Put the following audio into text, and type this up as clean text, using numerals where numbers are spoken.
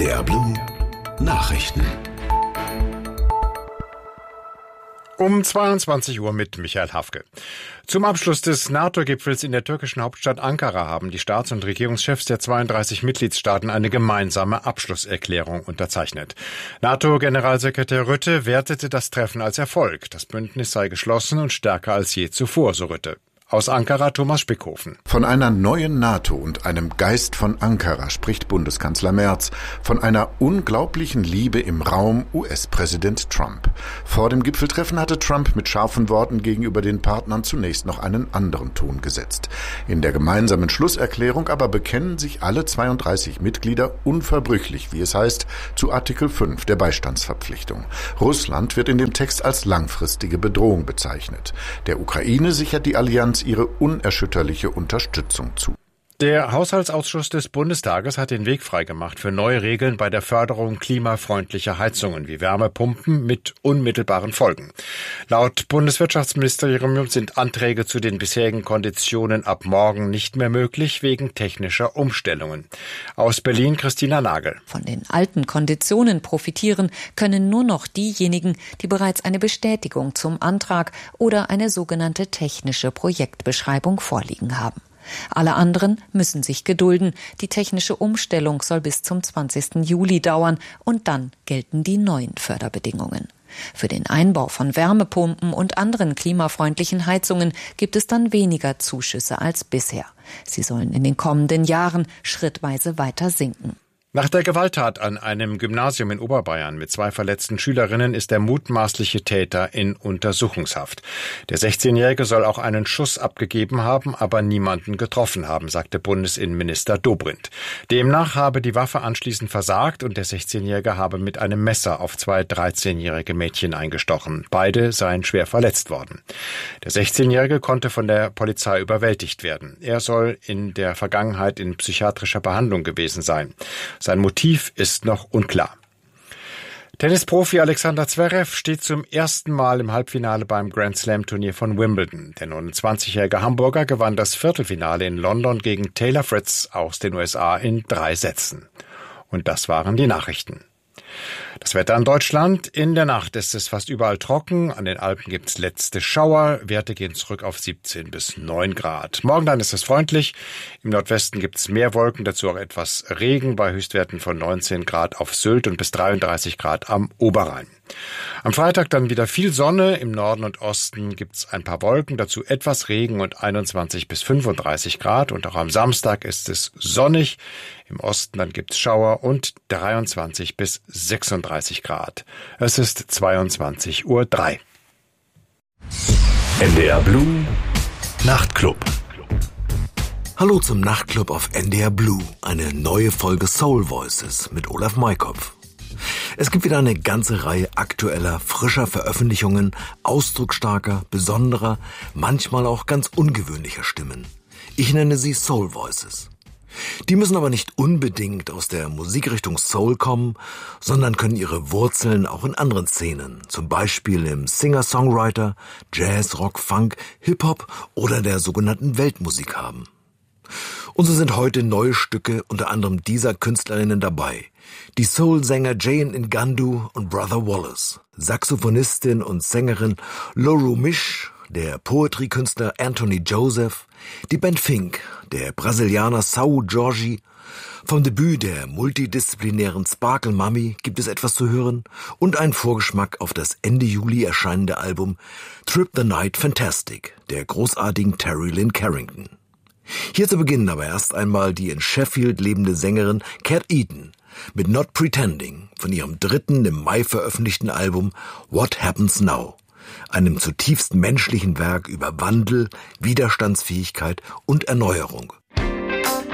NDR Blue Nachrichten. Um 22 Uhr mit Michael Hafke. Zum Abschluss des NATO-Gipfels in der türkischen Hauptstadt Ankara haben die Staats- und Regierungschefs der 32 Mitgliedstaaten eine gemeinsame Abschlusserklärung unterzeichnet. NATO-Generalsekretär Rutte wertete das Treffen als Erfolg. Das Bündnis sei geschlossen und stärker als je zuvor, so Rutte. Aus Ankara Thomas Spickhofen. Von einer neuen NATO und einem Geist von Ankara spricht Bundeskanzler Merz. Von einer unglaublichen Liebe im Raum US-Präsident Trump. Vor dem Gipfeltreffen hatte Trump mit scharfen Worten gegenüber den Partnern zunächst noch einen anderen Ton gesetzt. In der gemeinsamen Schlusserklärung aber bekennen sich alle 32 Mitglieder unverbrüchlich, wie es heißt, zu Artikel 5 der Beistandsverpflichtung. Russland wird in dem Text als langfristige Bedrohung bezeichnet. Der Ukraine sichert die Allianz ihre unerschütterliche Unterstützung zu. Der Haushaltsausschuss des Bundestages hat den Weg freigemacht für neue Regeln bei der Förderung klimafreundlicher Heizungen wie Wärmepumpen mit unmittelbaren Folgen. Laut Bundeswirtschaftsministerium sind Anträge zu den bisherigen Konditionen ab morgen nicht mehr möglich wegen technischer Umstellungen. Aus Berlin Christina Nagel. Von den alten Konditionen profitieren können nur noch diejenigen, die bereits eine Bestätigung zum Antrag oder eine sogenannte technische Projektbeschreibung vorliegen haben. Alle anderen müssen sich gedulden. Die technische Umstellung soll bis zum 20. Juli dauern und dann gelten die neuen Förderbedingungen. Für den Einbau von Wärmepumpen und anderen klimafreundlichen Heizungen gibt es dann weniger Zuschüsse als bisher. Sie sollen in den kommenden Jahren schrittweise weiter sinken. Nach der Gewalttat an einem Gymnasium in Oberbayern mit 2 verletzten Schülerinnen ist der mutmaßliche Täter in Untersuchungshaft. Der 16-Jährige soll auch einen Schuss abgegeben haben, aber niemanden getroffen haben, sagte Bundesinnenminister Dobrindt. Demnach habe die Waffe anschließend versagt und der 16-Jährige habe mit einem Messer auf 2 13-jährige Mädchen eingestochen. Beide seien schwer verletzt worden. Der 16-Jährige konnte von der Polizei überwältigt werden. Er soll in der Vergangenheit in psychiatrischer Behandlung gewesen sein. Sein Motiv ist noch unklar. Tennisprofi Alexander Zverev steht zum ersten Mal im Halbfinale beim Grand-Slam-Turnier von Wimbledon. Der 29-jährige Hamburger gewann das Viertelfinale in London gegen Taylor Fritz aus den USA in 3 Sätzen. Und das waren die Nachrichten. Das Wetter in Deutschland. In der Nacht ist es fast überall trocken. An den Alpen gibt es letzte Schauer. Werte gehen zurück auf 17 bis 9 Grad. Morgen dann ist es freundlich. Im Nordwesten gibt es mehr Wolken, dazu auch etwas Regen bei Höchstwerten von 19 Grad auf Sylt und bis 33 Grad am Oberrhein. Am Freitag dann wieder viel Sonne. Im Norden und Osten gibt es ein paar Wolken, dazu etwas Regen und 21 bis 35 Grad. Und auch am Samstag ist es sonnig. Im Osten dann gibt es Schauer und 23 bis 36 Grad. Es ist 22:03 Uhr. NDR Blue Nachtclub. Hallo zum Nachtclub auf NDR Blue. Eine neue Folge Soul Voices mit Olaf Maykopf. Es gibt wieder eine ganze Reihe aktueller, frischer Veröffentlichungen, ausdrucksstarker, besonderer, manchmal auch ganz ungewöhnlicher Stimmen. Ich nenne sie Soul Voices. Die müssen aber nicht unbedingt aus der Musikrichtung Soul kommen, sondern können ihre Wurzeln auch in anderen Szenen, zum Beispiel im Singer-Songwriter, Jazz, Rock, Funk, Hip-Hop oder der sogenannten Weltmusik haben. Und so sind heute neue Stücke unter anderem dieser Künstlerinnen dabei. Die Soul-Sänger Jane Ngandu und Brother Wallace, Saxophonistin und Sängerin Loru Misch, der Poetry-Künstler Anthony Joseph, die Band Fink, der Brasilianer Sau Jorge. Vom Debüt der multidisziplinären Sparkle Mummy gibt es etwas zu hören und einen Vorgeschmack auf das Ende Juli erscheinende Album Trip the Night Fantastic der großartigen Terry Lynn Carrington. Hier zu Beginn aber erst einmal die in Sheffield lebende Sängerin Cat Eaton mit Not Pretending von ihrem 3. im Mai veröffentlichten Album What Happens Now, einem zutiefst menschlichen Werk über Wandel, Widerstandsfähigkeit und Erneuerung.